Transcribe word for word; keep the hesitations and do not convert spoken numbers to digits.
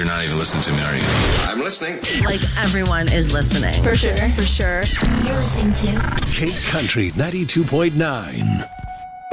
not even listening to me, are you? I'm listening. Like, everyone is listening. For sure. For sure. You're listening to Cape Country ninety-two point nine.